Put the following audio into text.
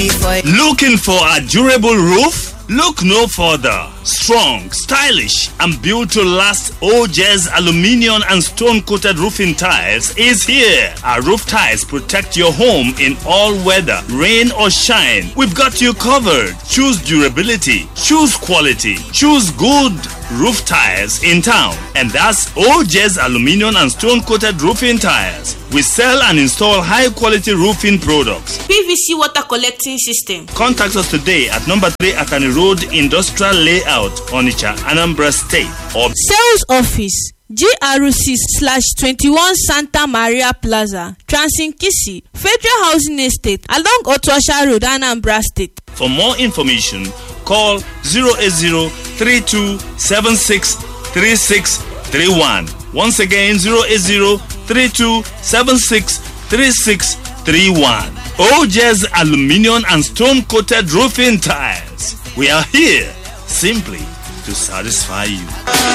Looking for a durable roof? Look no further. Strong, stylish, and built to last, OJ's aluminium and stone-coated roofing tiles is here. Our roof tiles protect your home in all weather, rain or shine. We've got you covered. Choose durability, choose quality, choose good roof tiles in town. And that's OJ's aluminium and stone-coated roofing tiles. We sell and install high-quality roofing products. PVC water collecting system. Contact us today at number 3 Atani Road, Industrial Layout, Onitsha, Anambra State. Or Sales Office, GRC/21 Santa Maria Plaza, Transinkisi, Federal Housing Estate, along Otwasha Road, Anambra State. For more information, call 080-3276-3631. Once again, 080-3276-3631. OJ's aluminium and stone-coated roofing tiles. We are here simply to satisfy you.